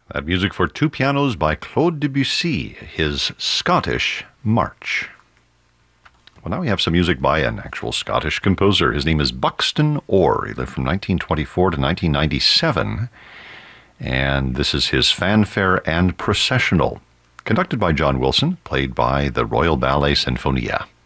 That music for two pianos by Claude Debussy, his Scottish March. Well, now we have some music by an actual Scottish composer. His name is Buxton Orr. He lived from 1924 to 1997. And this is his Fanfare and Processional, conducted by John Wilson, played by the Royal Ballet Sinfonia.